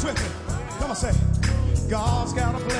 with me. Come on, say, God's got a plan.